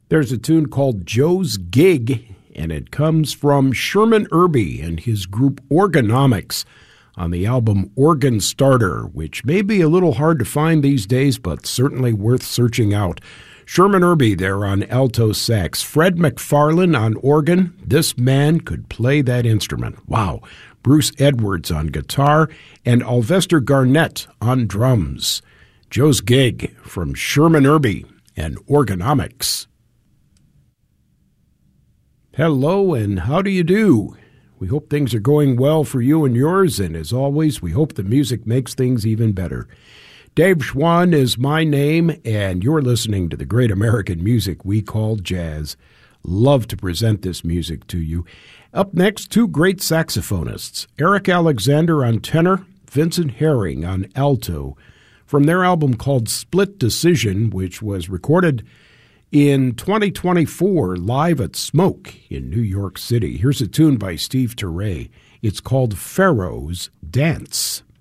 There's a tune called Joe's Gig, and it comes from Sherman Irby and his group Organomics on the album Organ Starter, which may be a little hard to find these days, but certainly worth searching out. Sherman Irby there on alto sax, Fred McFarlane on organ. This man could play that instrument. Wow. Bruce Edwards on guitar, and Alvester Garnett on drums. Joe's Gig from Sherman Irby and Organomics. Hello, and how do you do? We hope things are going well for you and yours, and as always, we hope the music makes things even better. Dave Schwann is my name, and you're listening to the great American music we call jazz. Love to present this music to you. Up next, two great saxophonists, Eric Alexander on tenor, Vincent Herring on alto, from their album called Split Decision, which was recorded in 2024 live at Smoke in New York City. Here's a tune by Steve Turre. It's called Pharaoh's Dance.